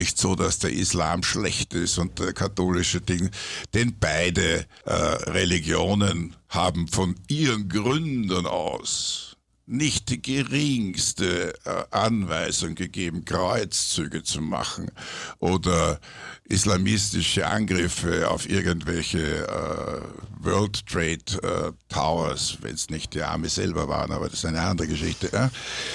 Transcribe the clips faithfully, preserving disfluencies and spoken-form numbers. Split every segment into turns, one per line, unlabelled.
nicht so, dass der Islam schlecht ist und der katholische Ding, denn beide äh, Religionen haben von ihren Gründern aus nicht die geringste äh, Anweisung gegeben, Kreuzzüge zu machen oder islamistische Angriffe auf irgendwelche äh, World Trade äh, Towers, wenn es nicht die Arme selber waren, aber das ist eine andere Geschichte. Ja?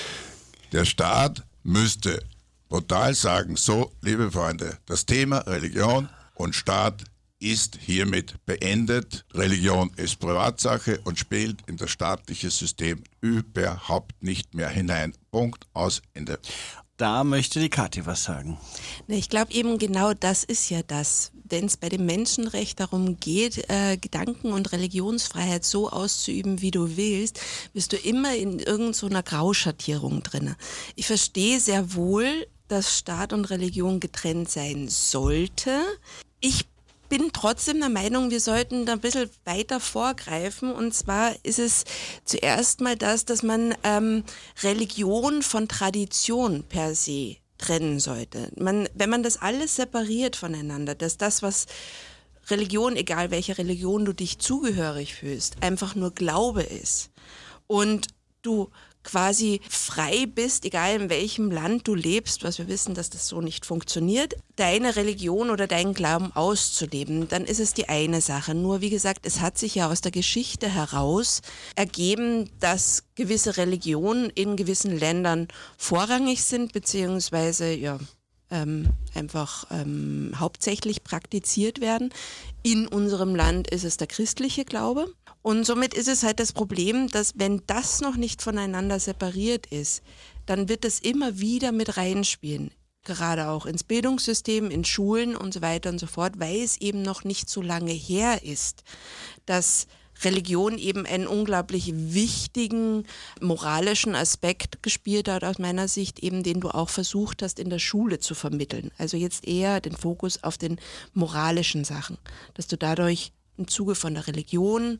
Der Staat müsste brutal sagen, so, liebe Freunde, das Thema Religion und Staat ist hiermit beendet. Religion ist Privatsache und spielt in das staatliche System überhaupt nicht mehr hinein. Punkt, aus, Ende.
Da möchte die Kathi was sagen.
Ich glaube eben genau das ist ja das, wenn es bei dem Menschenrecht darum geht, äh, Gedanken- und Religionsfreiheit so auszuüben, wie du willst, bist du immer in irgendeiner Grauschattierung drin. Ich verstehe sehr wohl, dass Staat und Religion getrennt sein sollte. Ich bin trotzdem der Meinung, wir sollten da ein bisschen weiter vorgreifen. Und zwar ist es zuerst mal das, dass man ähm, Religion von Tradition per se trennen sollte. Man, wenn man das alles separiert voneinander, dass das, was Religion, egal welcher Religion du dich zugehörig fühlst, einfach nur Glaube ist und du quasi frei bist, egal in welchem Land du lebst, was wir wissen, dass das so nicht funktioniert, deine Religion oder deinen Glauben auszuleben, dann ist es die eine Sache. Nur wie gesagt, es hat sich ja aus der Geschichte heraus ergeben, dass gewisse Religionen in gewissen Ländern vorrangig sind, beziehungsweise ja, ähm, einfach ähm, hauptsächlich praktiziert werden. In unserem Land ist es der christliche Glaube. Und somit ist es halt das Problem, dass wenn das noch nicht voneinander separiert ist, dann wird es immer wieder mit reinspielen. Gerade auch ins Bildungssystem, in Schulen und so weiter und so fort, weil es eben noch nicht so lange her ist, dass Religion eben einen unglaublich wichtigen moralischen Aspekt gespielt hat, aus meiner Sicht eben, den du auch versucht hast in der Schule zu vermitteln. Also jetzt eher den Fokus auf den moralischen Sachen, dass du dadurch im Zuge von der Religion,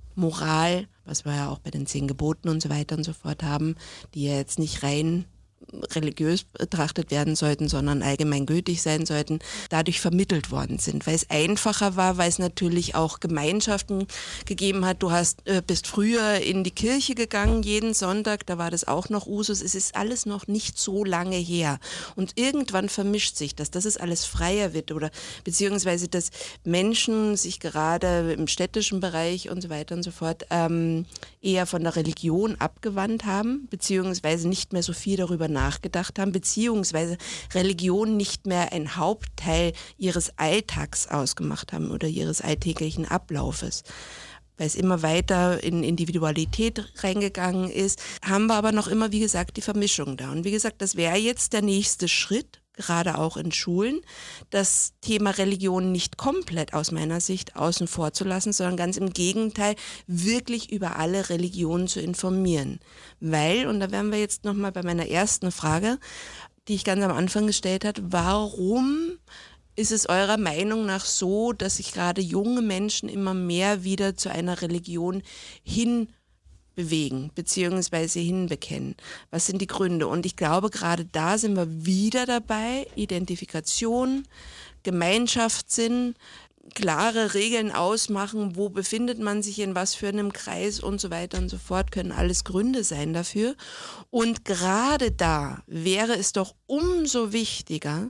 Moral, was wir ja auch bei den zehn Geboten und so weiter und so fort haben, die ja jetzt nicht rein religiös betrachtet werden sollten, sondern allgemeingültig sein sollten, dadurch vermittelt worden sind, weil es einfacher war, weil es natürlich auch Gemeinschaften gegeben hat. Du hast, äh, bist früher in die Kirche gegangen, jeden Sonntag, da war das auch noch Usus. Es ist alles noch nicht so lange her. Und irgendwann vermischt sich das, dass es alles freier wird oder beziehungsweise, dass Menschen sich gerade im städtischen Bereich und so weiter und so fort ähm, eher von der Religion abgewandt haben, beziehungsweise nicht mehr so viel darüber nachgedacht haben, beziehungsweise Religion nicht mehr ein Hauptteil ihres Alltags ausgemacht haben oder ihres alltäglichen Ablaufes. Weil es immer weiter in Individualität reingegangen ist, haben wir aber noch immer, wie gesagt, die Vermischung da. Und wie gesagt, das wäre jetzt der nächste Schritt, gerade auch in Schulen, das Thema Religion nicht komplett aus meiner Sicht außen vor zu lassen, sondern ganz im Gegenteil, wirklich über alle Religionen zu informieren. Weil, und da wären wir jetzt nochmal bei meiner ersten Frage, die ich ganz am Anfang gestellt habe, warum ist es eurer Meinung nach so, dass sich gerade junge Menschen immer mehr wieder zu einer Religion hin bewegen, beziehungsweise hinbekennen? Was sind die Gründe? Und ich glaube, gerade da sind wir wieder dabei, Identifikation, Gemeinschaftssinn, klare Regeln ausmachen, wo befindet man sich in was für einem Kreis und so weiter und so fort, können alles Gründe sein dafür. Und gerade da wäre es doch umso wichtiger,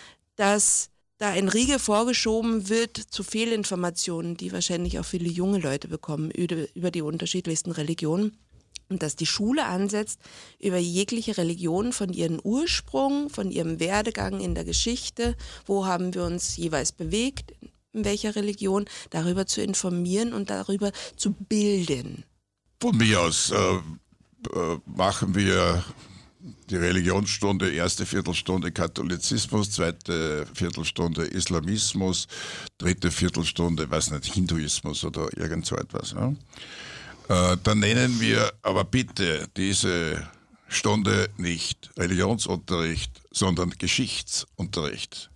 dass da ein Riegel vorgeschoben wird zu Fehlinformationen, die wahrscheinlich auch viele junge Leute bekommen über die unterschiedlichsten Religionen. Und dass die Schule ansetzt, über jegliche Religion von ihrem Ursprung, von ihrem Werdegang in der Geschichte, wo haben wir uns jeweils bewegt, in welcher Religion, darüber zu informieren und darüber zu bilden.
Von mir aus äh, äh, machen wir die Religionsstunde, erste Viertelstunde Katholizismus, zweite Viertelstunde Islamismus, dritte Viertelstunde, weiß nicht, Hinduismus oder irgend so etwas. Ne? Äh, dann nennen wir aber bitte diese Stunde nicht Religionsunterricht, sondern Geschichtsunterricht.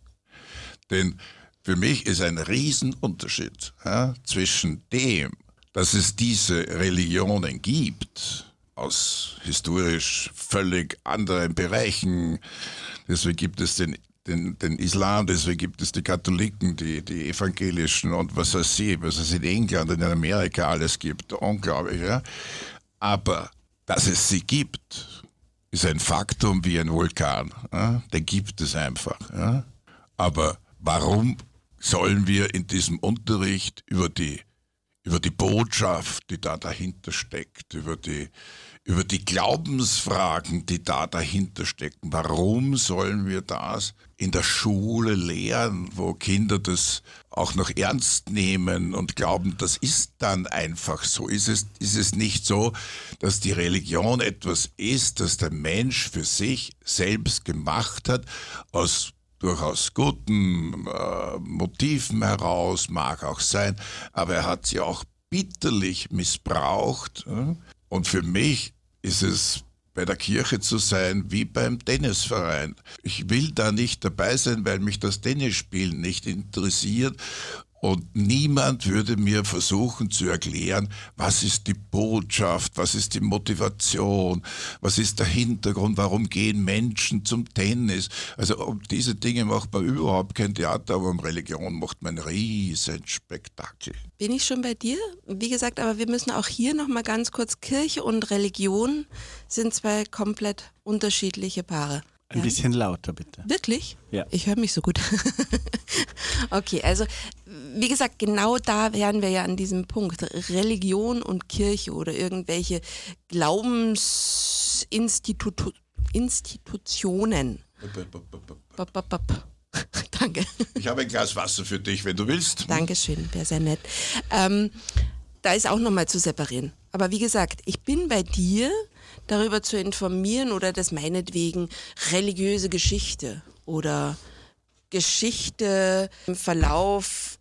Denn für mich ist ein Riesenunterschied ja, zwischen dem, dass es diese Religionen gibt, aus historisch völlig anderen Bereichen. Deswegen gibt es den, den, den Islam, deswegen gibt es die Katholiken, die, die Evangelischen und was weiß ich, was es in England und in Amerika alles gibt. Unglaublich, ja. Aber dass es sie gibt, ist ein Faktum wie ein Vulkan. Ja? Den gibt es einfach. Ja? Aber warum sollen wir in diesem Unterricht über die, über die Botschaft, die da dahinter steckt, über die, über die Glaubensfragen, die da dahinter stecken, warum sollen wir das in der Schule lehren, wo Kinder das auch noch ernst nehmen und glauben, das ist dann einfach so. Ist es, ist es nicht so, dass die Religion etwas ist, das der Mensch für sich selbst gemacht hat, aus durchaus guten äh, Motiven heraus, mag auch sein, aber er hat sie auch bitterlich missbraucht. Ja? Und für mich ist es bei der Kirche zu sein wie beim Tennisverein. Ich will da nicht dabei sein, weil mich das Tennisspielen nicht interessiert. Und niemand würde mir versuchen zu erklären, was ist die Botschaft, was ist die Motivation, was ist der Hintergrund, warum gehen Menschen zum Tennis. Also um diese Dinge macht man überhaupt kein Theater, aber um Religion macht man ein riesen Spektakel.
Bin ich schon bei dir? Wie gesagt, aber wir müssen auch hier nochmal ganz kurz, Kirche und Religion sind zwei komplett unterschiedliche Paare.
Ein ja? bisschen lauter, bitte.
Wirklich?
Ja.
Ich höre mich so gut. Okay, also wie gesagt, genau da wären wir ja an diesem Punkt. Religion und Kirche oder irgendwelche Glaubensinstitutionen. Bop, bop, bop. Danke.
Ich habe ein Glas Wasser für dich, wenn du willst.
Dankeschön, wäre sehr nett. Ähm, da ist auch nochmal zu separieren. Aber wie gesagt, ich bin bei dir, darüber zu informieren oder das meinetwegen religiöse Geschichte oder Geschichte im Verlauf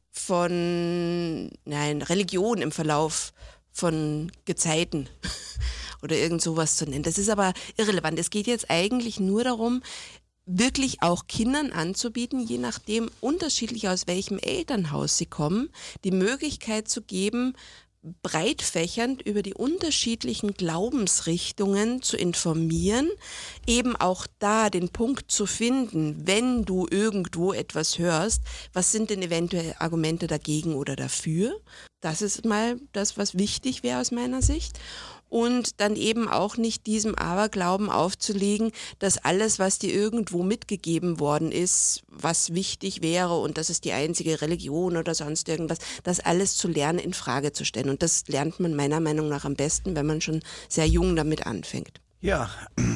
von, nein, Religion im Verlauf von Gezeiten oder irgend sowas zu nennen. Das ist aber irrelevant. Es geht jetzt eigentlich nur darum, wirklich auch Kindern anzubieten, je nachdem unterschiedlich aus welchem Elternhaus sie kommen, die Möglichkeit zu geben, breitfächernd über die unterschiedlichen Glaubensrichtungen zu informieren, eben auch da den Punkt zu finden, wenn du irgendwo etwas hörst, was sind denn eventuell Argumente dagegen oder dafür? Das ist mal das, was wichtig wäre aus meiner Sicht. Und dann eben auch nicht diesem Aberglauben aufzulegen, dass alles, was dir irgendwo mitgegeben worden ist, was wichtig wäre und das ist die einzige Religion oder sonst irgendwas, das alles zu lernen, in Frage zu stellen. Und das lernt man meiner Meinung nach am besten, wenn man schon sehr jung damit anfängt.
Ja,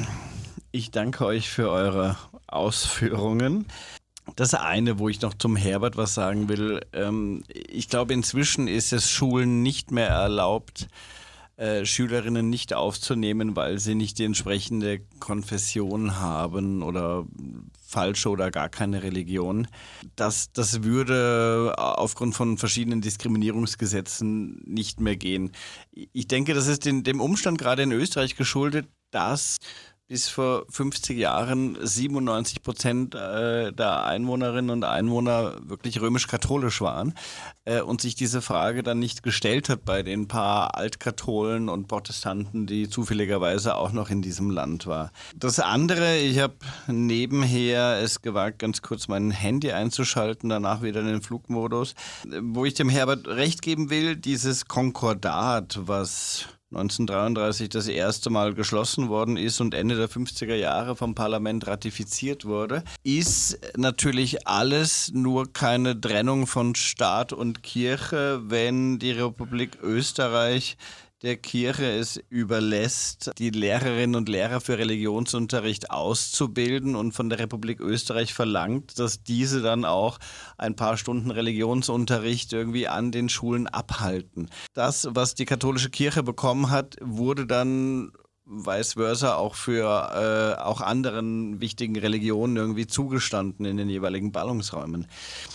ich danke euch für eure Ausführungen. Das eine, wo ich noch zum Herbert was sagen will, ähm, ich glaube, inzwischen ist es Schulen nicht mehr erlaubt, Äh, Schülerinnen nicht aufzunehmen, weil sie nicht die entsprechende Konfession haben oder falsche oder gar keine Religion. Das, das würde aufgrund von verschiedenen Diskriminierungsgesetzen nicht mehr gehen. Ich denke, das ist den, dem Umstand gerade in Österreich geschuldet, dass bis vor fünfzig Jahren siebenundneunzig Prozent der Einwohnerinnen und Einwohner wirklich römisch-katholisch waren äh, und sich diese Frage dann nicht gestellt hat bei den paar Altkatholen und Protestanten, die zufälligerweise auch noch in diesem Land war. Das andere, ich habe nebenher es gewagt, ganz kurz mein Handy einzuschalten, danach wieder in den Flugmodus, wo ich dem Herbert recht geben will, dieses Konkordat, was neunzehnhundertdreiunddreißig das erste Mal geschlossen worden ist und Ende der fünfziger Jahre vom Parlament ratifiziert wurde, ist natürlich alles nur keine Trennung von Staat und Kirche, wenn die Republik Österreich der Kirche es überlässt, die Lehrerinnen und Lehrer für Religionsunterricht auszubilden und von der Republik Österreich verlangt, dass diese dann auch ein paar Stunden Religionsunterricht irgendwie an den Schulen abhalten. Das, was die katholische Kirche bekommen hat, wurde dann vice versa auch für äh, auch anderen wichtigen Religionen irgendwie zugestanden in den jeweiligen Ballungsräumen.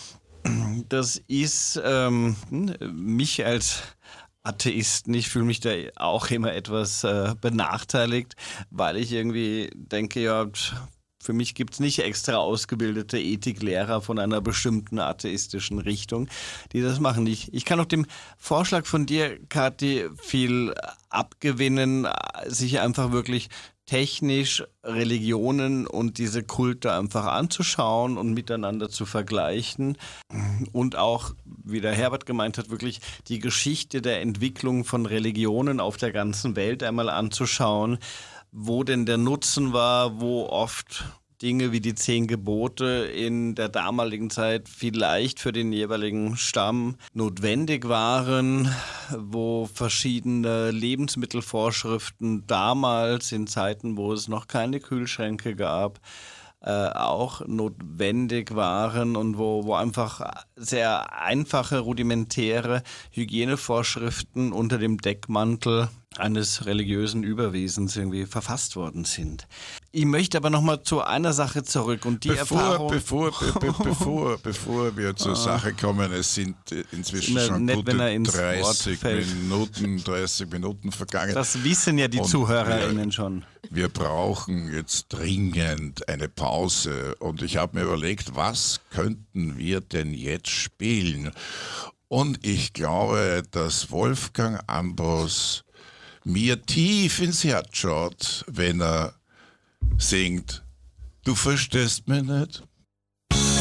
Das ist ähm, mich als Atheisten, ich fühle mich da auch immer etwas äh, benachteiligt, weil ich irgendwie denke, ja, für mich gibt es nicht extra ausgebildete Ethiklehrer von einer bestimmten atheistischen Richtung, die das machen. Ich, ich kann auch dem Vorschlag von dir, Kathi, viel abgewinnen, sich einfach wirklich technisch Religionen und diese Kulte einfach anzuschauen und miteinander zu vergleichen und auch, wie der Herbert gemeint hat, wirklich die Geschichte der Entwicklung von Religionen auf der ganzen Welt einmal anzuschauen, wo denn der Nutzen war, wo oft Dinge wie die zehn Gebote in der damaligen Zeit vielleicht für den jeweiligen Stamm notwendig waren, wo verschiedene Lebensmittelvorschriften damals in Zeiten, wo es noch keine Kühlschränke gab, äh, auch notwendig waren und wo, wo einfach sehr einfache, rudimentäre Hygienevorschriften unter dem Deckmantel eines religiösen Überwesens irgendwie verfasst worden sind. Ich möchte aber noch mal zu einer Sache zurück und die
bevor,
Erfahrung...
Bevor, be, be, bevor, bevor wir zur Sache kommen, es sind inzwischen schon
nett,
gute
wenn er ins
dreißig
Wort fällt.
Minuten, dreißig Minuten vergangen.
Das wissen ja die
Und
ZuhörerInnen
wir,
schon.
Wir brauchen jetzt dringend eine Pause und ich habe mir überlegt, was könnten wir denn jetzt spielen? Und ich glaube, dass Wolfgang Ambros mir tief ins Herz schaut, wenn er singt, du verstehst mich nicht,